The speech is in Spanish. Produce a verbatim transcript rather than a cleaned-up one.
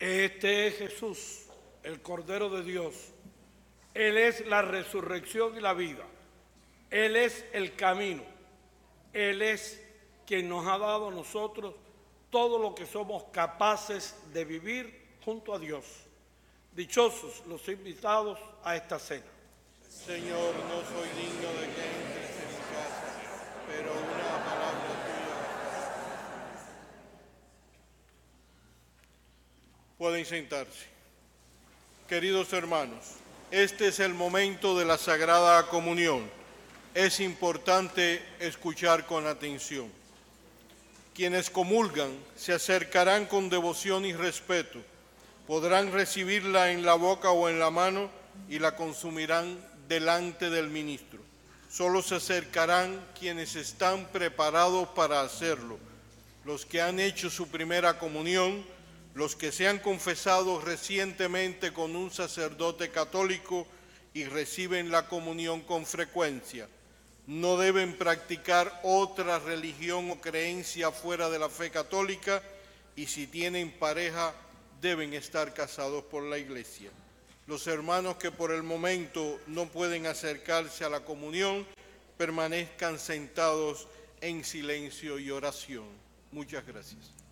Este es Jesús, el Cordero de Dios. Él es la resurrección y la vida. Él es el camino. Él es quien nos ha dado a nosotros todo lo que somos capaces de vivir junto a Dios. Dichosos los invitados a esta cena. Señor, no soy digno de que entres en mi casa, pero una palabra tuya. Pueden sentarse. Queridos hermanos, este es el momento de la Sagrada Comunión. Es importante escuchar con atención. Quienes comulgan se acercarán con devoción y respeto. Podrán recibirla en la boca o en la mano y la consumirán delante del ministro. Solo se acercarán quienes están preparados para hacerlo, los que han hecho su primera comunión, los que se han confesado recientemente con un sacerdote católico y reciben la comunión con frecuencia. No deben practicar otra religión o creencia fuera de la fe católica y si tienen pareja deben estar casados por la Iglesia. Los hermanos que por el momento no pueden acercarse a la comunión permanezcan sentados en silencio y oración. Muchas gracias.